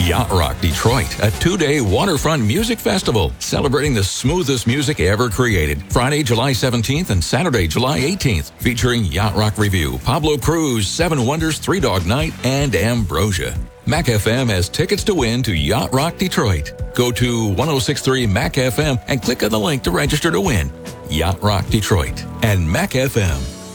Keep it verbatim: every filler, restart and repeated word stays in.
Yacht Rock Detroit, a two-day waterfront music festival celebrating the smoothest music ever created. Friday, July seventeenth and Saturday, July eighteenth, featuring Yacht Rock Review, Pablo Cruz, Seven Wonders, Three Dog Night, and Ambrosia. Mac F M has tickets to win to Yacht Rock Detroit. Go to ten sixty-three Mac F M and click on the link to register to win. Yacht Rock Detroit and Mac F M.